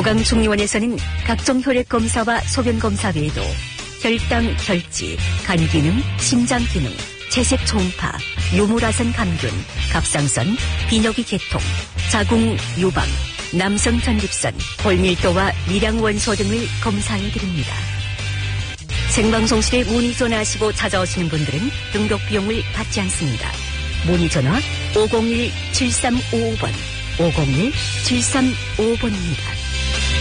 건강중의원에서는 각종 혈액 검사와 소변 검사 외에도 혈당, 혈지, 간 기능, 심장 기능, 채색 초음파, 유물화선 감균, 갑상선, 비뇨기 계통, 자궁 유방, 남성 전립선, 골밀도와 미량 원소 등을 검사해 드립니다. 생방송실에 문의 전화하시고 찾아오시는 분들은 등록 비용을 받지 않습니다. 문의 전화 501-7355번, 501-7355번입니다.